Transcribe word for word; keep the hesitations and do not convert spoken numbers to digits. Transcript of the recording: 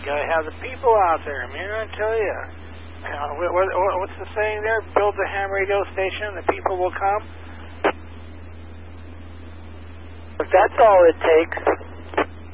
Gotta have the people out there, man, I tell you. Uh, what, what, what's the saying there? Build the ham radio station, the people will come. If that's all it takes.